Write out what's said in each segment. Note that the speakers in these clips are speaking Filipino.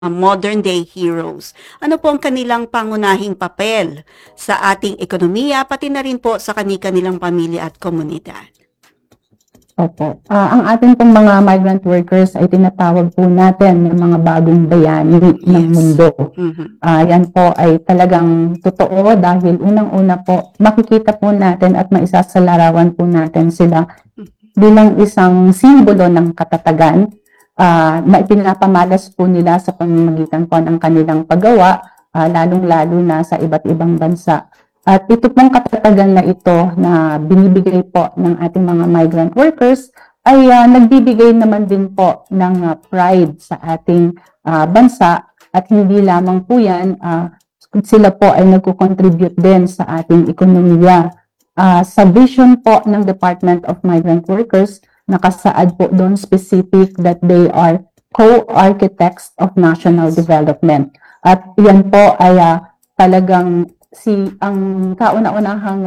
modern day heroes. Ano po ang kanilang pangunahing papel sa ating ekonomiya, pati na rin po sa kanilang pamilya at komunidad? Opo. Ang ating pong mga migrant workers ay tinatawag po natin ng mga bagong bayani ng Yes. mundo. Mhm. Yan po ay talagang totoo dahil unang-una po makikita po natin at maisasalarawan po natin sila bilang isang simbolo ng katatagan na ipinapamalas po nila sa pamamagitan po ng kanilang paggawa, lalong-lalo na sa iba't ibang bansa. At ito pong katatagan na ito na binibigay po ng ating mga migrant workers ay nagbibigay naman din po ng pride sa ating bansa at hindi lamang po yan, sila po ay nagko-contribute din sa ating ekonomiya. Sa vision po ng Department of Migrant Workers, nakasaad po doon specific that they are co-architects of national development. At yan po ay talagang ang kauna-unahang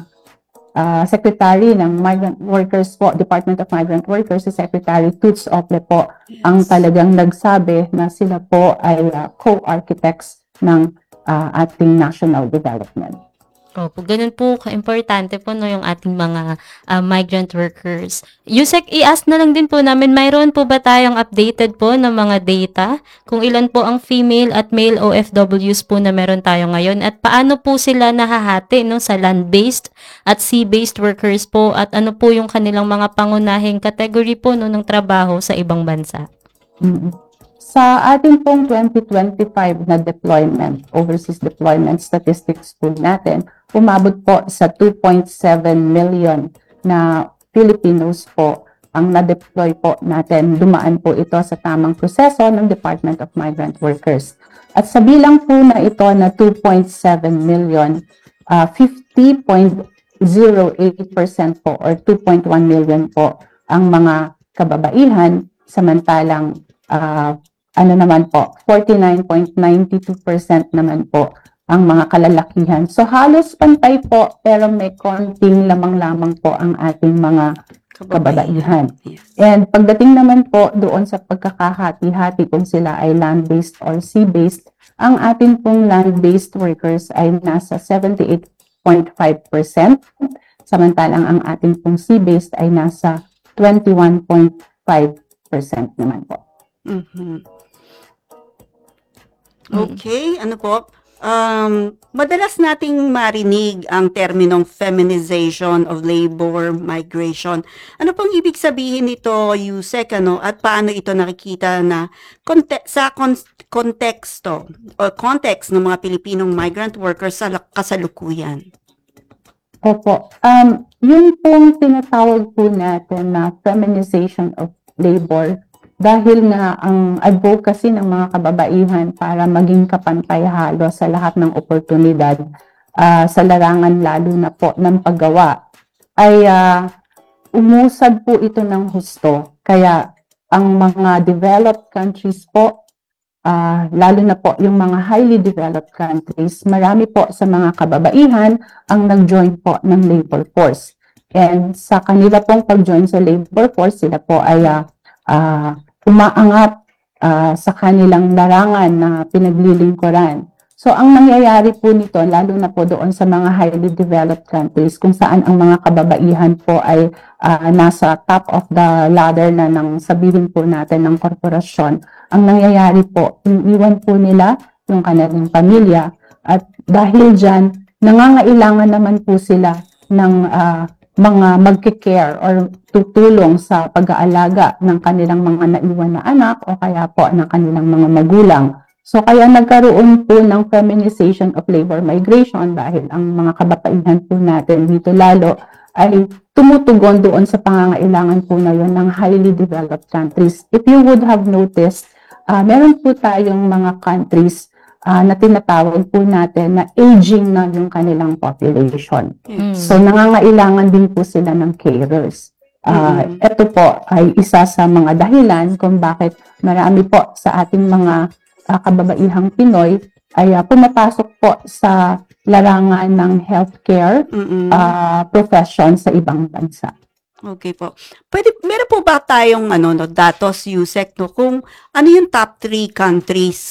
secretary ng Migrant Workers po, Department of Migrant Workers, si Secretary Toots Ople po, ang talagang nagsabi na sila po ay co-architects ng ating national development. Opo, ganun po ka-importante po no yung ating mga migrant workers. Yusek, i-ask na lang din po namin, mayroon po ba tayong updated po ng mga data? Kung ilan po ang female at male OFWs po na meron tayo ngayon at paano po sila nahahati no sa land-based at sea-based workers po at ano po yung kanilang mga pangunahing category po no ng trabaho sa ibang bansa? Sa ating pong 2025 na deployment, overseas deployment statistics po natin, umabot po sa 2.7 million na Filipinos po ang na-deploy po natin. Dumaan po ito sa tamang proseso ng Department of Migrant Workers. At sa bilang po na ito na 2.7 million, 50.08% po or 2.1 million po ang mga kababaihan, samantalang naman po, 49.92% naman po ang mga kalalakihan. So halos pantay po, pero may konting lamang-lamang po ang ating mga kababaihan. Yes. And pagdating naman po doon sa pagkakahati-hati kung sila ay land-based or sea-based, ang ating pong land-based workers ay nasa 78.5%, samantalang ang ating pong sea-based ay nasa 21.5% naman po. Okay, ano po? Madalas nating marinig ang terminong feminization of labor migration. Ano pong ibig sabihin nito, Yusek, at paano ito nakikita na konteksto o context ng mga Pilipinong migrant workers sa kasalukuyan? Opo. Yun pong tinatawag po natin na feminization of labor dahil nga ang advocacy ng mga kababaihan para maging kapantay halos sa lahat ng oportunidad sa larangan lalo na po ng paggawa ay umusad po ito ng husto. Kaya ang mga developed countries po, lalo na po yung mga highly developed countries, marami po sa mga kababaihan ang nag-join po ng labor force. And sa kanila pong pag-join sa labor force, sila po ay umaangat sa kanilang larangan na pinaglilingkuran. So, ang nangyayari po nito, lalo na po doon sa mga highly developed countries, kung saan ang mga kababaihan po ay nasa top of the ladder na ng sabihin po natin ng korporasyon, ang nangyayari po, iniwan po nila yung kanilang pamilya at dahil dyan, nangangailangan naman po sila ng mga magkikare or tutulong sa pag-aalaga ng kanilang mga naiwan na anak o kaya po ng kanilang mga magulang. So kaya nagkaroon po ng feminization of labor migration dahil ang mga kababaihan po natin dito lalo ay tumutugon doon sa pangangailangan po na yun ng highly developed countries. If you would have noticed, meron po tayong mga countries na tinatawag po natin na aging na yung kanilang population. So, nangangailangan din po sila ng carers. Ito po ay isa sa mga dahilan kung bakit marami po sa ating mga kababaihang Pinoy ay pumapasok po sa larangan ng healthcare profession sa ibang bansa. Okay po. Meron po ba tayong datos, Yusek, no, kung ano yung top 3 countries